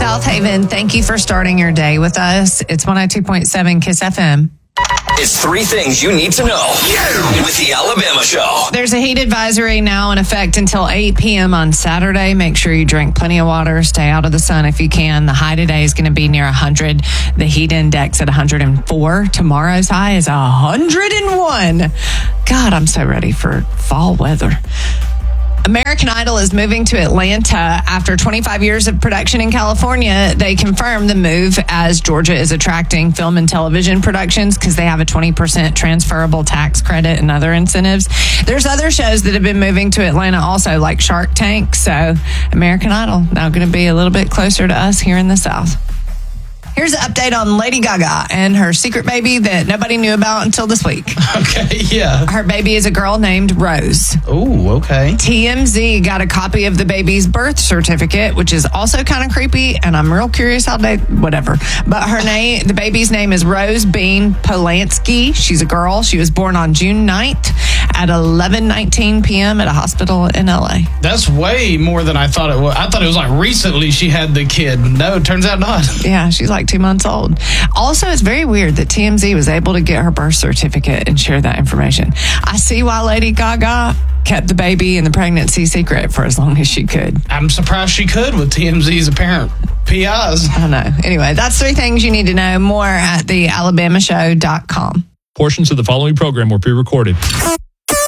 South Haven, thank you for starting your day with us. It's 102.7 KISS FM. It's 3 things you need to know with the Alabama Show. There's a heat advisory now in effect until 8 p.m. on Saturday. Make sure you drink plenty of water. Stay out of the sun if you can. The high today is going to be near 100. The heat index at 104. Tomorrow's high is 101. God, I'm so ready for fall weather. American Idol is moving to Atlanta after 25 years of production in California. They confirmed the move as Georgia is attracting film and television productions because they have a 20% transferable tax credit and other incentives. There's other shows that have been moving to Atlanta also, like Shark Tank. So American Idol now going to be a little bit closer to us here in the South. Here's an update on Lady Gaga and her secret baby that nobody knew about until this week. Okay, yeah. Her baby is a girl named Rose. Oh, okay. TMZ got a copy of the baby's birth certificate, which is also kind of creepy, and I'm real curious how they, whatever. But the baby's name is Rose Bean Polanski. She's a girl. She was born on June 9th at 11:19 p.m. at a hospital in LA. That's way more than I thought it was. I thought it was like recently she had the kid. No, it turns out not. Yeah, she's like 2 months old. Also, it's very weird that TMZ was able to get her birth certificate and share that information. I see why Lady Gaga kept the baby and the pregnancy secret for as long as she could. I'm surprised she could with TMZ's apparent PIs. I know. Anyway, that's 3 things you need to know. More at thealabamashow.com. Portions of the following program were pre-recorded.